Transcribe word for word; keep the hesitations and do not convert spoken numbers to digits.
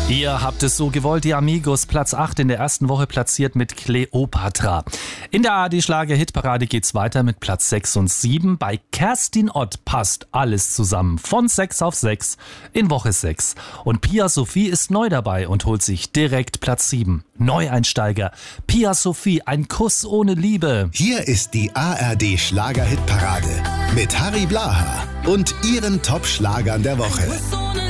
Ihr habt es so gewollt, die Amigos, Platz acht in der ersten Woche platziert mit Kleopatra. In der A R D-Schlager-Hitparade geht's weiter mit Platz sechs und sieben. Bei Kerstin Ott passt alles zusammen. Von sechs auf sechs in Woche sechs. Und Pia Sophie ist neu dabei und holt sich direkt Platz sieben. Neueinsteiger. Pia Sophie, ein Kuss ohne Liebe. Hier ist die A R D-Schlager-Hitparade mit Harry Blaha und ihren Top-Schlagern der Woche.